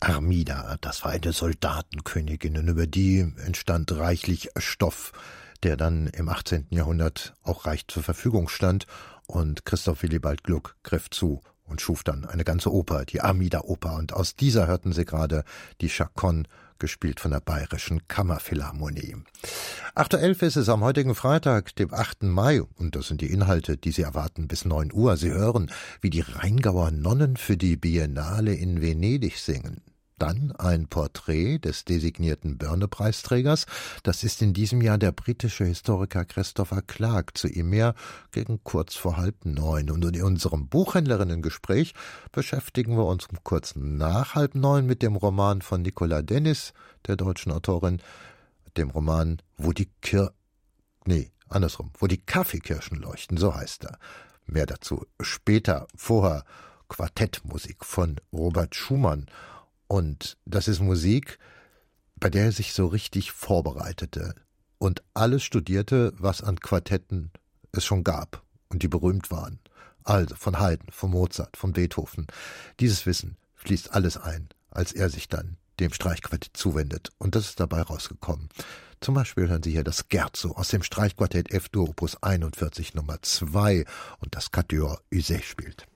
Armida, das war eine Soldatenkönigin und über die entstand reichlich Stoff, der dann im 18. Jahrhundert auch reich zur Verfügung stand, und Christoph Willibald Gluck griff zu und schuf dann eine ganze Oper, die Armida-Oper, und aus dieser hörten Sie gerade die Chaconne, gespielt von der Bayerischen Kammerphilharmonie. 8:11 ist es am heutigen Freitag, dem 8. Mai, und das sind die Inhalte, die Sie erwarten bis 9 Uhr. Sie hören, wie die Rheingauer Nonnen für die Biennale in Venedig singen. Dann ein Porträt des designierten Börne-Preisträgers. Das ist in diesem Jahr der britische Historiker Christopher Clark. Zu ihm mehr gegen kurz vor 8:30. Und in unserem Buchhändlerinnen-Gespräch beschäftigen wir uns kurz nach 8:30 mit dem Roman von Nicola Dennis, der deutschen Autorin, dem Roman Wo die Kaffeekirschen leuchten, so heißt er. Mehr dazu später. Vorher Quartettmusik von Robert Schumann. Und das ist Musik, bei der er sich so richtig vorbereitete und alles studierte, was an Quartetten es schon gab und die berühmt waren. Also von Haydn, von Mozart, von Beethoven. Dieses Wissen fließt alles ein, als er sich dann dem Streichquartett zuwendet. Und das ist dabei rausgekommen. Zum Beispiel hören Sie hier das Scherzo aus dem Streichquartett F-Dur Opus 41 Nummer 2 und das Quatuor Uzet spielt.